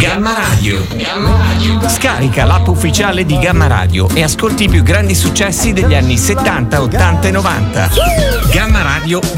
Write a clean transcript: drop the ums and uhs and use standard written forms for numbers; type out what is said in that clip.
Gamma Radio. Scarica l'app ufficiale di Gamma Radio e ascolti i più grandi successi degli anni 70, 80 e 90. Gamma Radio